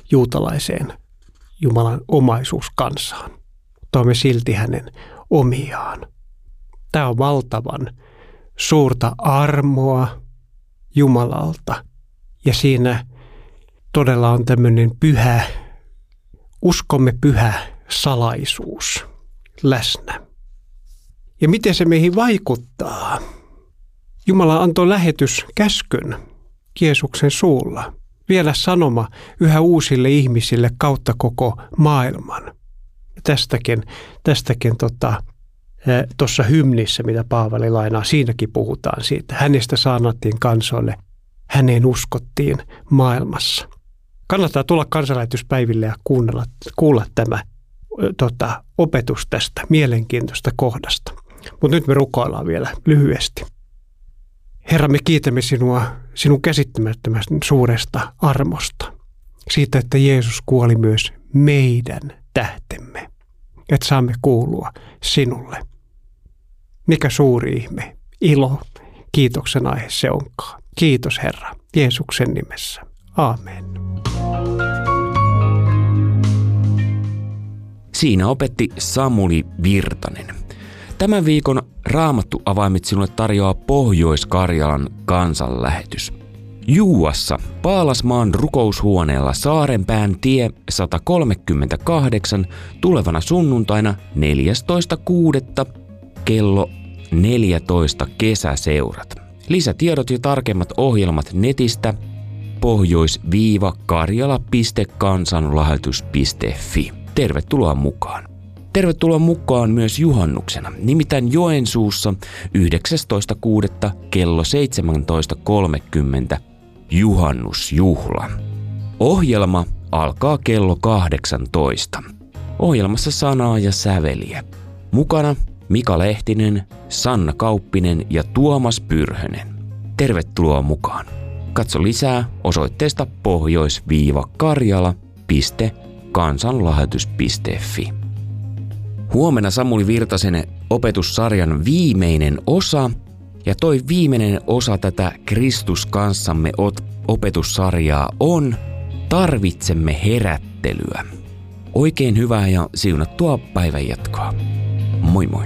juutalaiseen Jumalan omaisuuskansaan. Mutta olemme silti hänen omiaan. Tämä on valtavan suurta armoa Jumalalta. Ja siinä todella on tämmöinen pyhä, uskomme pyhä salaisuus läsnä. Ja miten se meihin vaikuttaa? Jumala antoi lähetyskäskyn Jeesuksen suulla. Vielä sanoma yhä uusille ihmisille kautta koko maailman. Tästäkin tuossa hymnissä, mitä Paavali lainaa, siinäkin puhutaan siitä. Hänestä saarnattiin kansoille, häneen uskottiin maailmassa. Kannattaa tulla kansanlähetyspäiville ja kuulla tämä opetus tästä mielenkiintoista kohdasta. Mutta nyt me rukoillaan vielä lyhyesti. Herra, me kiitämme sinua sinun käsittämättömästä suuresta armosta. Siitä, että Jeesus kuoli myös meidän tähtemme. Että saamme kuulua sinulle. Mikä suuri ihme, ilo, kiitoksen aihe se onkaan. Kiitos Herra, Jeesuksen nimessä. Aamen. Siinä opetti Samuli Virtanen. Tämän viikon Raamattu-avaimet sinulle tarjoaa Pohjois-Karjalan kansanlähetys. Juuassa Paalasmaan rukoushuoneella Saarenpään tie 138 tulevana sunnuntaina 14.6. kello 14 kesäseurat. Lisätiedot ja tarkemmat ohjelmat netistä pohjois-karjala.kansanlähetys.fi. Tervetuloa mukaan. Tervetuloa mukaan myös juhannuksena, nimittäin Joensuussa 19.6. kello 17.30 juhannusjuhla. Ohjelma alkaa kello 18. Ohjelmassa sanaa ja säveliä. Mukana Mika Lehtinen, Sanna Kauppinen ja Tuomas Pyrhönen. Tervetuloa mukaan. Katso lisää osoitteesta pohjois-karjala.kansanlähetys.fi. Huomenna Samuli Virtasen opetussarjan viimeinen osa. Ja toi viimeinen osa tätä Kristus kanssamme opetussarjaa on Tarvitsemme herättelyä. Oikein hyvää ja siunattua päivänjatkoa. Moi moi!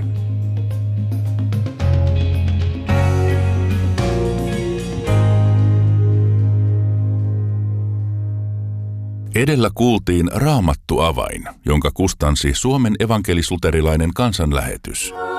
Edellä kuultiin Raamattu-avain, jonka kustansi Suomen evankelis-luterilainen kansanlähetys.